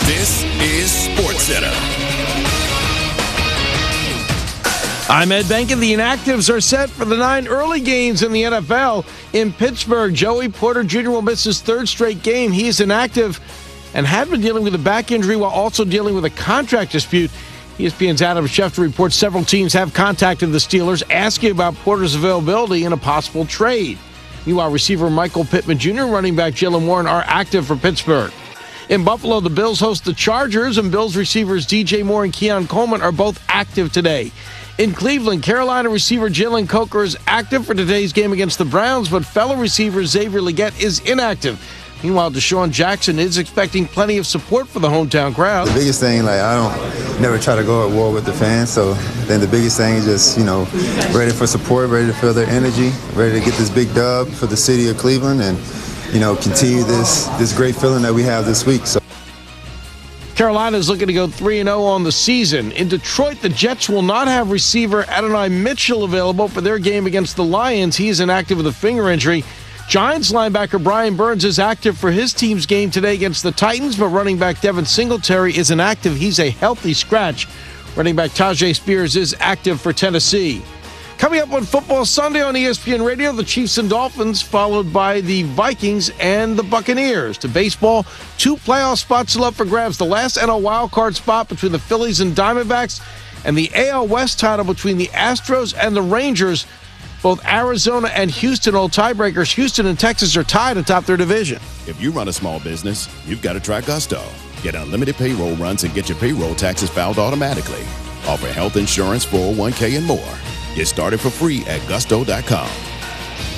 This is SportsCenter. I'm Ed Benkin. The inactives are set for the 9 early games in the NFL. In Pittsburgh, Joey Porter Jr. will miss his 3rd straight game. He is inactive and had been dealing with a back injury while also dealing with a contract dispute. ESPN's Adam Schefter reports several teams have contacted the Steelers asking about Porter's availability in a possible trade. Meanwhile, receiver Michael Pittman Jr. and running back Jaylen Warren are active for Pittsburgh. In Buffalo, the Bills host the Chargers, and Bills receivers DJ Moore and Keon Coleman are both active today. In Cleveland, Carolina receiver Jalen Coker is active for today's game against the Browns, but fellow receiver Xavier Legette is inactive. Meanwhile, Deshaun Jackson is expecting plenty of support for the hometown crowd. The biggest thing, I don't never try to go at war with the fans, so then the biggest thing is just, ready for support, ready to feel their energy, ready to get this big dub for the city of Cleveland and, continue this great feeling that we have this week. So. Carolina is looking to go 3-0 on the season. In Detroit, the Jets will not have receiver Adonai Mitchell available for their game against the Lions. He is inactive with a finger injury. Giants linebacker Brian Burns is active for his team's game today against the Titans, but running back Devin Singletary is inactive. He's a healthy scratch. Running back Tyjae Spears is active for Tennessee. Coming up on Football Sunday on ESPN Radio, the Chiefs and Dolphins, followed by the Vikings and the Buccaneers. To baseball, 2 playoff spots still up for grabs. The last NL wildcard spot between the Phillies and Diamondbacks, and the AL West title between the Astros and the Rangers. Both Arizona and Houston hold tiebreakers. Houston and Texas are tied atop their division. If you run a small business, you've got to try Gusto. Get unlimited payroll runs and get your payroll taxes filed automatically. Offer health insurance, 401k, and more. Get started for free at gusto.com.